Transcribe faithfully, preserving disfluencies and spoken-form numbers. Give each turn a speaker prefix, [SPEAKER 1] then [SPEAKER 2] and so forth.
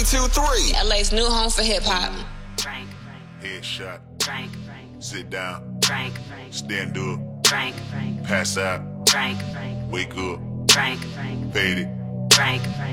[SPEAKER 1] two, three.
[SPEAKER 2] L A's new home for hip hop.
[SPEAKER 3] Frank,
[SPEAKER 4] Headshot.
[SPEAKER 3] Frank, Frank,
[SPEAKER 4] Sit down.
[SPEAKER 3] Frank, Frank,
[SPEAKER 4] Stand up.
[SPEAKER 3] Frank, Frank,
[SPEAKER 4] Pass out.
[SPEAKER 3] Frank, Frank,
[SPEAKER 4] Wake up.
[SPEAKER 3] Frank, Frank,
[SPEAKER 4] Fade it.
[SPEAKER 3] Frank, Frank.